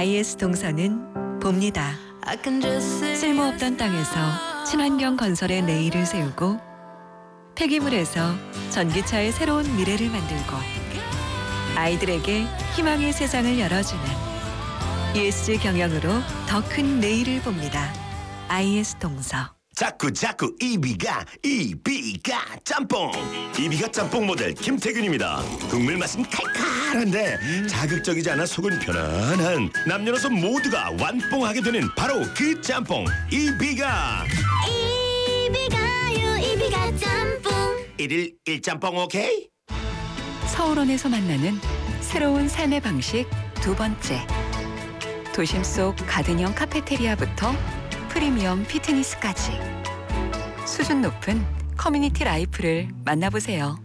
IS 동서는 봅니다. 쓸모없던 땅에서 친환경 건설의 내일을 세우고 폐기물에서 전기차의 새로운 미래를 만들고 아이들에게 희망의 세상을 열어주는 ESG 경영으로 더 큰 내일을 봅니다. IS 동서. 자꾸 이비가 짬뽕. 이비가 짬뽕 모델 김태균입니다. 국물 맛은 칼칼한데 자극적이지 않아 속은 편안한 남녀노소 모두가 완뽕하게 되는 바로 그 짬뽕 이비가 짬뽕. 1일 1짬뽕 오케이? 서울원에서 만나는 새로운 삶의 방식 두 번째. 도심 속 가든형 카페테리아부터 프리미엄 피트니스까지 수준 높은 커뮤니티 라이프를 만나보세요.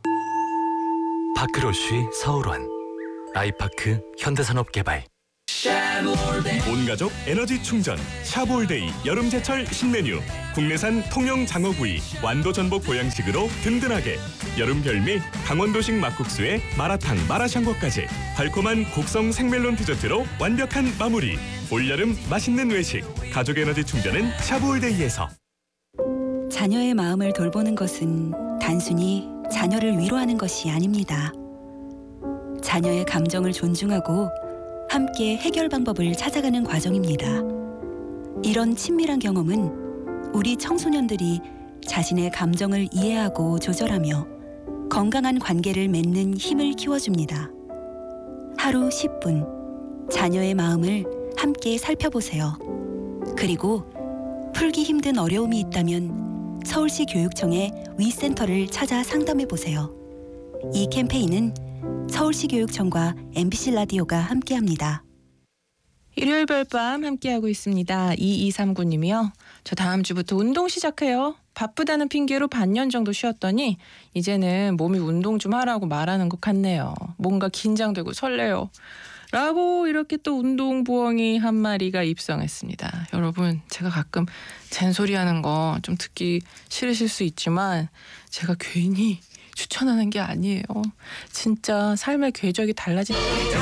파크로쉬 서울원 아이파크 현대산업개발. 온가족 에너지 충전 샤볼데이 여름제철 신메뉴. 국내산 통영 장어구이 완도 전복 보양식으로 든든하게. 여름 별미 강원도식 막국수에 마라탕 마라샹궈까지 달콤한 곡성 생멜론 디저트로 완벽한 마무리. 올여름 맛있는 외식 가족 에너지 충전은 샤볼데이에서. 자녀의 마음을 돌보는 것은 단순히 자녀를 위로하는 것이 아닙니다. 자녀의 감정을 존중하고 함께 해결 방법을 찾아가는 과정입니다. 이런 친밀한 경험은 우리 청소년들이 자신의 감정을 이해하고 조절하며 건강한 관계를 맺는 힘을 키워줍니다. 하루 10분 자녀의 마음을 함께 살펴보세요. 그리고 풀기 힘든 어려움이 있다면 서울시 교육청의 위센터를 찾아 상담해보세요. 이 캠페인은 서울시 교육청과 MBC 라디오가 함께합니다. 일요일 별밤 함께하고 있습니다. 2239님이요. 저 다음 주부터 운동 시작해요. 바쁘다는 핑계로 반년 정도 쉬었더니 이제는 몸이 운동 좀 하라고 말하는 것 같네요. 뭔가 긴장되고 설레요. 라고 이렇게 또 운동 부엉이 한 마리가 입성했습니다. 여러분, 제가 가끔 잔소리하는 거 좀 듣기 싫으실 수 있지만 제가 괜히 추천하는 게 아니에요. 진짜 삶의 궤적이 달라질 때예요.